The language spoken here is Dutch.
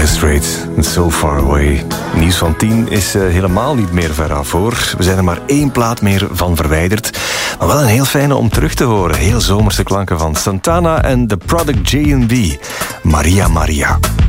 Dire Straits, So Far Away. Nieuws van 10 is helemaal niet meer veraf, hoor. We zijn er maar 1 plaat meer van verwijderd. Maar wel een heel fijne om terug te horen. Heel zomerse klanken van Santana en The Product J&B. Maria Maria.